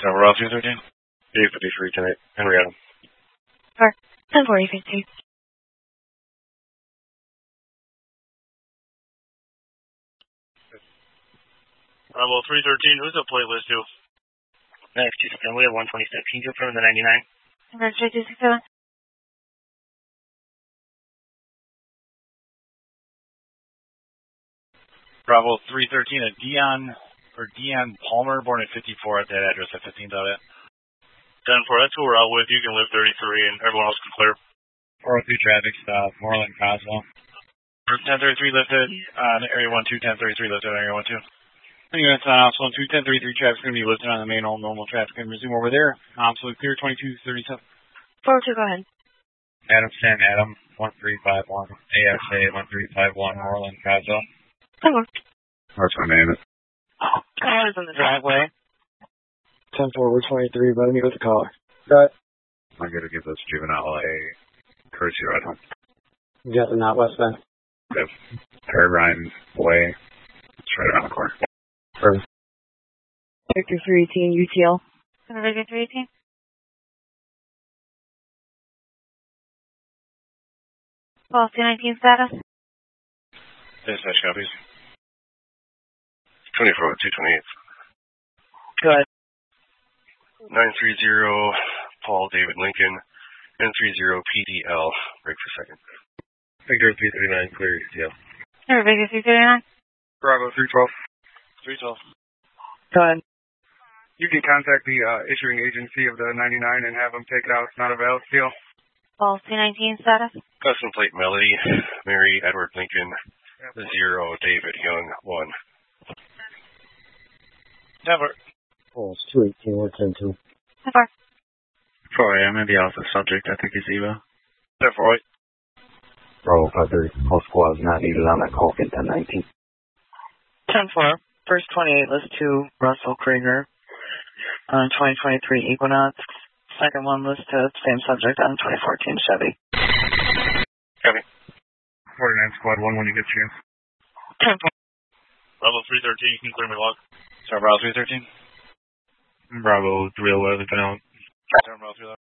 Route 213. 853 tonight. Henrietta. Sure. 104050. Bravo 313, who's the plate list to? Next 267, we have 126. Can you confirm the 99? Next 267. Bravo 313, a Dion Palmer, born at 54 at that address at 15th out at. 10-4, that's who we're out with. You can live 33 and everyone else can clear. 402 traffic stop, Moreland Coswell. 1033 lifted on area 12, 1033 lifted on area 12. Units on Oswald 2, 1033 traffic's going to be lifted on the main all normal traffic and resume over there. Absolutely clear, 2237. 402, go ahead. Adam San Adam, 1351. ASA 1351, Moreland Coswell. What's my name? Car's in the driveway. 10-4, we're 23, but meet with the caller. Got it. I'm going to give this juvenile a courtesy ride home. You got the not westbound. Yep. Peregrine Way. It's right around the corner. Perfect. Victor 318, UTL. Victor 318. Call 219 status. Dispatch copies. 24 228. Go ahead. 930 Paul David Lincoln. 930 PDL. Break for a second. Victor 339, clear ETL. Sure, Victor 339. Bravo 312. 312. Go ahead. You can contact the issuing agency of the 99 and have them take it out. It's not a valid seal. Call 219 status. Custom plate Melody. Mary Edward Lincoln. 0 David Young 1. Never. Oh, it's 218, we're 10-2. 10-4. 4 I'm going to be off the subject. I think it's Eva. 10-4. Bravo 530. Whole squad is not needed on that call. Get 1019. 10-4. First 28 list to Russell Krieger on 2023 Equinox. Second one listed, same subject on 2014 Chevy. Copy. 49 squad 1 when you get a chance. 10-4. Bravo 313, you can clear me log. Bravo 313. Bravo 311,